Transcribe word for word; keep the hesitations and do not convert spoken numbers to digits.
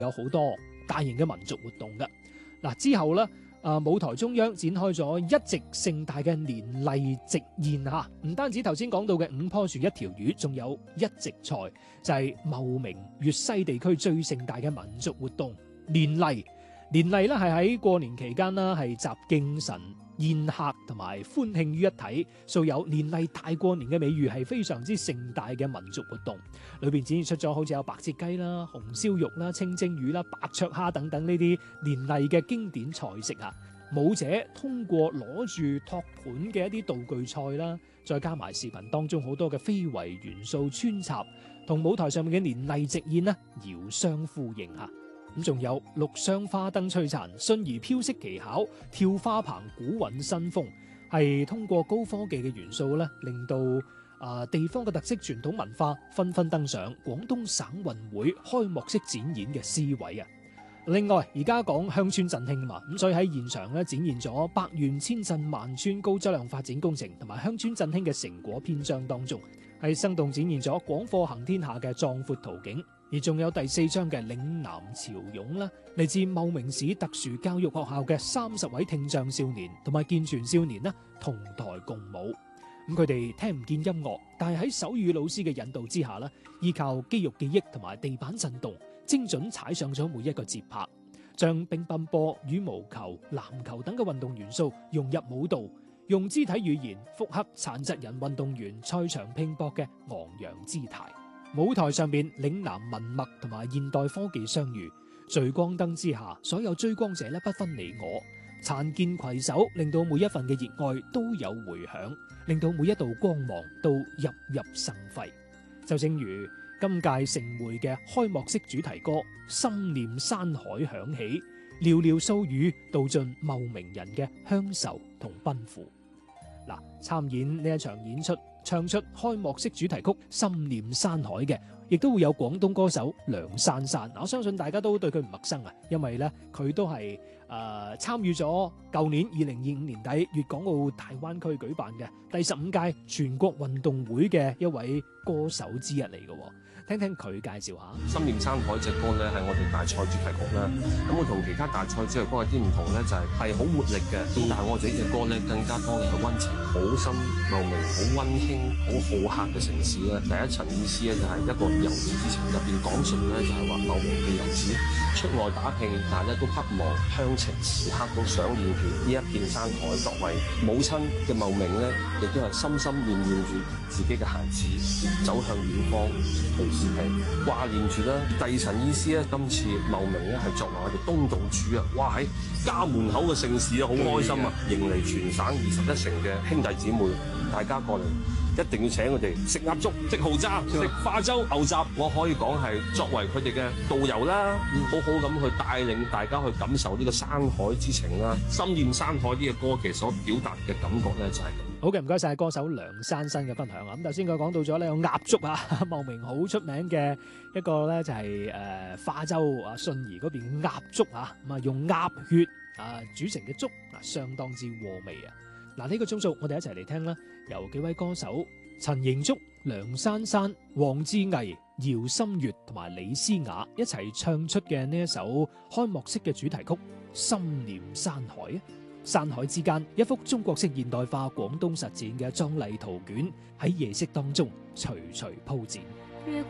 有好多大型嘅民族活動嘅。嗱，之後咧，啊舞台中央展開咗一席盛大嘅年例席宴嚇，唔單止頭先講到嘅五棵樹一條魚，仲有一席菜，就係茂名粵西地區最盛大嘅民族活動年例。年例咧係喺過年期間啦，係集敬神宴客同埋歡慶於一體，素有年例大過年嘅美譽，係非常之盛大嘅民族活動。裏邊展現出咗好似有白切雞啦、紅燒肉啦、清蒸魚啦、白灼蝦等等呢啲年例嘅經典菜式啊。舞者通過攞住托盤嘅一啲道具菜啦，再加埋視頻當中好多嘅非遺元素穿插，同舞台上面嘅年例席宴呢遙相呼應嚇。咁仲有六雙花燈璀璨、迅儀飄色技巧、跳花棚古韻新風，係通過高科技嘅元素咧，令到啊、呃、地方嘅特色傳統文化紛紛登上廣東省運會開幕式展演嘅 C 位啊！另外，而家講鄉村振興啊嘛，咁所以喺現場咧展現咗百縣千鎮萬村高質量發展工程同埋鄉村振興嘅成果篇章當中，係生動展現咗廣貨行天下嘅壯闊圖景。而仲有第四章嘅嶺南潮湧啦，嚟自茂名市特殊教育學校嘅三十位聽障少年同埋健全少年啦，同台共舞。咁佢哋聽唔見音樂，但係喺手語老師嘅引導之下啦，依靠肌肉記憶同埋地板震動，精準踩上咗每一個節拍，將乒乓波、羽毛球、籃球等嘅運動元素融入舞蹈，用肢體語言複刻殘疾人運動員賽場拼搏嘅昂揚姿態。舞台上邊嶺南文墨同埋現代科技相遇，聚光燈之下，所有追光者咧不分你我，殘健攜手，令到每一份嘅熱愛都有回響，令到每一道光芒都熠熠生輝。就正如今屆盛會嘅開幕式主題歌《心念山海》響起，寥寥數語道盡茂名人嘅鄉愁同奔赴。嗱，參演呢一場演出，唱出開幕式主題曲《心念山海》嘅，亦都會有廣東歌手梁珊珊。我相信大家都對佢唔陌生啊，因為咧佢都係誒參與咗舊年二零二五年底粵港澳大灣區舉辦嘅第十五屆全國運動會嘅一位歌手之一嚟嘅。聽聽佢介紹下《 心念山海》隻歌咧，係我哋大賽主題曲啦。咁我同其他大賽主題曲有啲唔同咧，就係係好活力嘅。但係我哋呢隻歌咧，更加多嘅係溫情，好深茂名，好溫馨，好好客嘅城市咧。第一層意思咧就係一個遊子之情，入邊講述咧就係話茂名嘅遊子出外打拼，但係咧都不忘鄉情，時刻都想念住呢一片山海。作為母親嘅茂名咧，亦都係心心念念住自己嘅孩子走向遠方。同時係掛念住啦。第二層意思咧，今次茂名咧係作為我哋東道主啊，哇喺家門口嘅盛事啊，好開心啊，迎嚟全省二十一城嘅兄弟姊妹，大家過嚟一定要請佢哋食鴨粥、食蠔渣、食化州牛雜。我可以講係作為佢哋嘅導遊啦，好好咁去帶領大家去感受呢個山海之情啦。心念山海呢個歌其實所表達嘅感覺咧就係咁。 好嘅，唔該晒歌手梁珊珊嘅分享啊！咁頭先佢講到咗咧有鴨粥啊，茂名好出名嘅一個咧就係誒化州啊順義嗰邊鴨粥啊，咁啊用鴨血啊煮成嘅粥啊，相當之和味啊！嗱，呢個鐘數我哋一齊嚟聽啦，由幾位歌手陳盈竹、梁珊珊、黃志毅、姚心月同埋李思雅一齊唱出嘅呢一首開幕式嘅主題曲《心念山海》啊！山海之間，一幅中國式現代化廣東實踐嘅壯麗圖卷喺夜色當中徐徐鋪展。